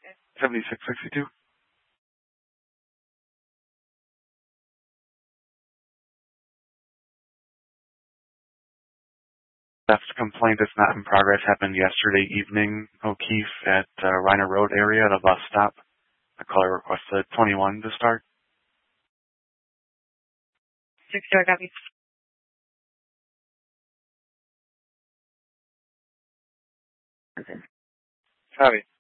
7662. Theft complaint is not in progress. Happened yesterday evening. O'Keefe at Reiner Road area at a bus stop. The caller requested 21 to start. 6-0, copy. Copy.